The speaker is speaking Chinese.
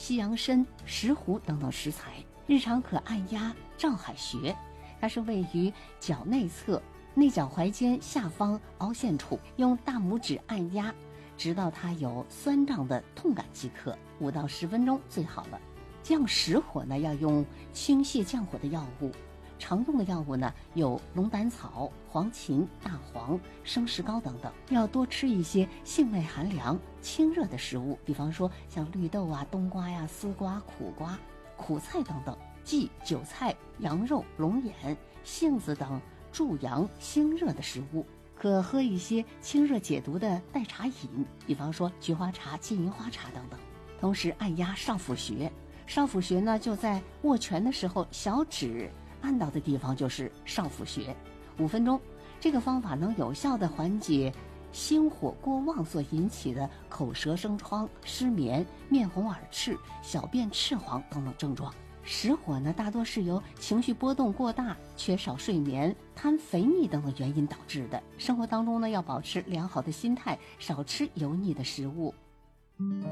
西洋参、石斛等等食材。日常可按压照海穴，它是位于脚内侧内脚踝尖下方凹陷处，用大拇指按压，直到它有酸胀的痛感即可，5到10分钟最好了。降实火呢，要用清泻降火的药物。常用的药物呢有龙胆草、黄芩、大黄、生石膏等等。要多吃一些性味寒凉、清热的食物，比方说像绿豆啊、冬瓜呀、丝瓜、苦瓜、苦菜等等，忌韭菜、羊肉、龙眼、杏子等助阳清热的食物。可喝一些清热解毒的代茶饮，比方说菊花茶、金银花茶等等。同时按压少府穴，少府穴呢就在握拳的时候，小指按到的地方就是少府穴，5分钟。这个方法能有效地缓解心火过旺所引起的口舌生疮、失眠、面红耳赤、小便赤黄等等症状。实火呢，大多是由情绪波动过大、缺少睡眠、贪肥腻等等原因导致的。生活当中呢，要保持良好的心态，少吃油腻的食物。